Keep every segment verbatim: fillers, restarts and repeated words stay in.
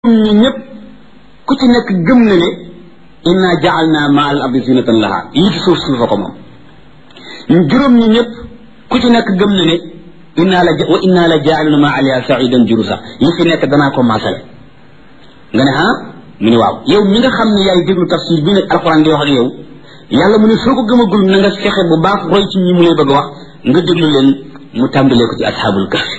ñi ñëpp ku ci nekk gëm na ne inna ja'alna ma al ardi zinatan laha yi ci suuf suufa ko moom ñu juróom ñi ñëpp ku ci nekk gëm na ne inna la wa inna la ja'alna ma aliha sa'idan jurusa yi fi nekk danaa ko maasale nga ne ah mu ne waaw yow mi nga xam ne yaay déglu tafsir bi nag alquran di wax ak yow yàlla mu ne soo ko gëmagul na nga fexe bu baax roy ci ñi mu lay bëgg wax nga déglu leen mu tàmbalee ko ci ashabul kahfi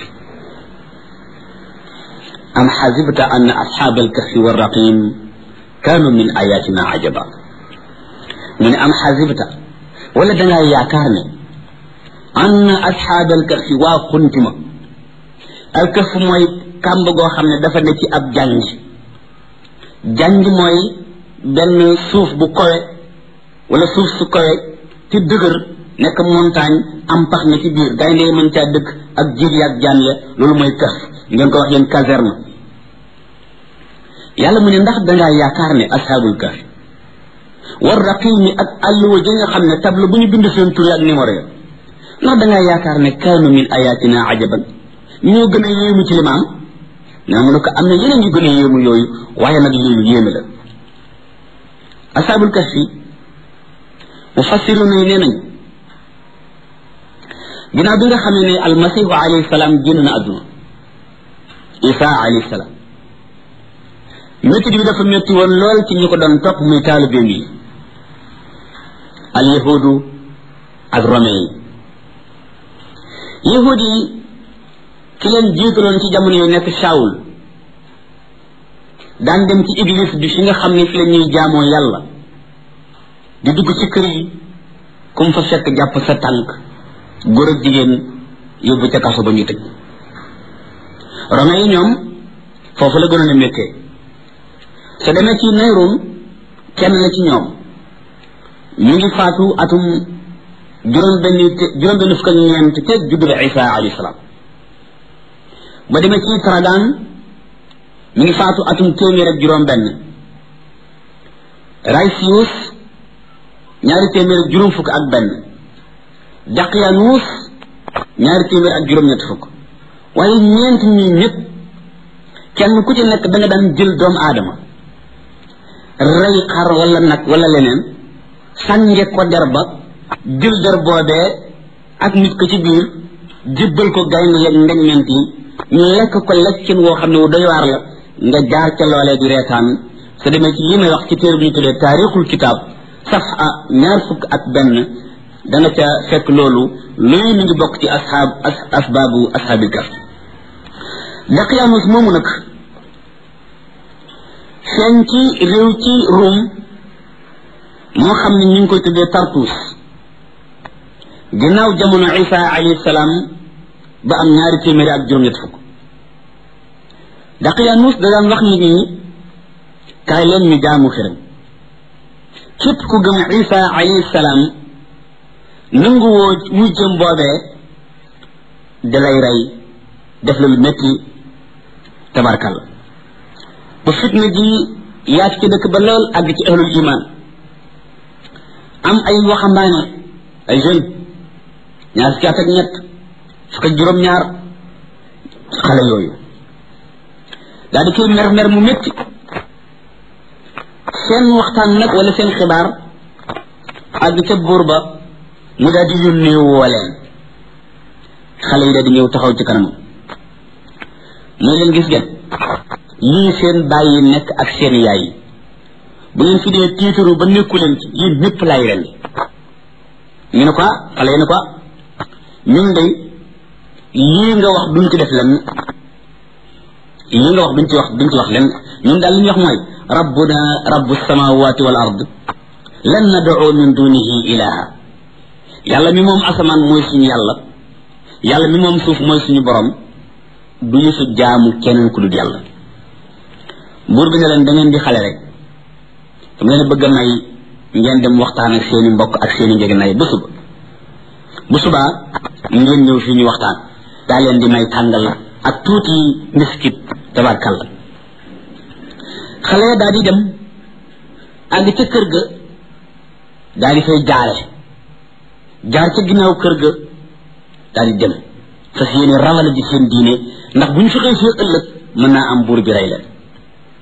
am xasibta an asxaabal kahfi wa raqim kaanu min ayatina ajaba mu ne am xasibta wala dangaa yaakaar ne an asxaabal kahfi waa xuntima al kahf mooy kàmb goo xam ne dafa ne ci ab janj janj mooy benn suuf bu kowe wala suuf su kowe ci dëgër nekk montagne am pax ne ci biir gaynde mën caa dëkk ak jiir yaag jaan ya loolu mooy kahf ngeen ko wax yéen caserne yàlla mu ne ndax dangaa yaakaar ne ashaabul kahf war raqimi ak àlluwa ji nga xam ne table bu ñu bind seen tur ak numéro ya ndax dangaa yaakaar ne kaanu min ayatina ajaban ñoo gën a yéemu ci limaam naa mu ne ko am na yeneen yu gën a yéemu yooyu waaye nag lii lu yéeme la ashaabul kahf yi mufassiruna yi nee nañ ginnaaw bi nga xam ne almasihu alayhi salaam génn na àdduna isa alayhi salaam métti bi dafa métti woon lool ci ñi ko doon topp muy taalibeem yi al yahudu ak romain yi yahud yi ki leen jiitaloon ci jamono yu nekk Saawul daan dem ci église bi fi nga xam ne fi la ñuy jaamoo yàlla di dugg ci kër yi kum fa fekk jàpp sa tànk góor ak jigéen yóbbu ca kaso ba ñu tëj romain yi ñoom foofu la gënoon a méttee soo demee ci Nayron kenn la ci ñoom ñu ngi faatu atum juróom benn juróom benn fukk ak ñeent te juddu la Isa alayhi salaam ba demee ci Tradan ñu ngi faatu atum téeméer ak juróom benn Raysius ñaari téeméer ak juróom fukk ak benn Daqiyanus ñaari téeméer ak juróom ñett fukk waaye ñeent ñi ñëpp kenn ku ci nekk da nga daan jël doomu aadama rey xar wala nag wala leneen sànge ko der ba jël der boobee ak nit ko ci biir jébbal ko gaynde yeeg ndeñment yi ñu lekk ko lekkin woo xam ne wu doy waar la nga jaar ca loolee di reetaan sa demee ci li may wax ci téere bi ñu tuddee taarixul kitaab safa ñaar fukk ak benn danga ca fekk loolu luy mi ngi bokk ci asxaab asbaabu asxaabil kahf Daqiyanus moomu nag feeñ ci réew ci Rum moo xam ne ñu ngi koy tuddee Tartus ginnaaw jamono Isa alayhi salaam ba am ñaari téeméeri ak juróom-ñett fukk Daqiyanus da daan wax nit ñi kaay leen ñu jaamu xiram képp ku gëm Isa alayhi salaam nangu woo muy jëm boobee dalay rey def la lu métti tabarkal ba fitna ji yaat ci dëkk ba lool àgg ci ahlul iman am ay waxambaane ay jeune ñaar fukki at ak ñett fukk ak juróom-ñaar xale yooyu daal di koy mer mer mu métti seen waxtaan nag wala seen xibaar àgg ca buur ba mu daal di yónnee woo leen xale yi daal di ñëw taxaw ci kanam mooy leen gis ngeen lii seen bàyyi nekk ak seen yaay yi bu ngeen fi dee tiitaru ba nekku leen ci yéen ñëpp laay ren ñu ne ko xale yi ne ko ñun de lii nga wax duñ ci def lenn lii nga wax duñ ci wax duñ ci wax lenn ñun daal li ñu wax mooy rabbuna rabbu samawati wal ard lan nad'u min dunihi ilaha yàlla mi moom asamaan mooy suñu yàlla yàlla mi moom suuf mooy suñu borom du ñu fi jaamu keneen ku dul yàlla buur bi ne leen da ngeen di xale rek dama leen bëgg a may ngeen dem waxtaan ak seeni mbokk ak seeni njëginaay ba suba bu subaa ngeen ñëw fii ñu waxtaan daa leen di may tàngal ak tuuti miskit tabarkalla xale daa di dem àgg ca kër ga daa di fay jaare jaar ca ginnaaw kër ga daa di dem fas yéene rawale ji seen diine ndax bu ñu fexee see ëllëg mën naa am buur bi rey leen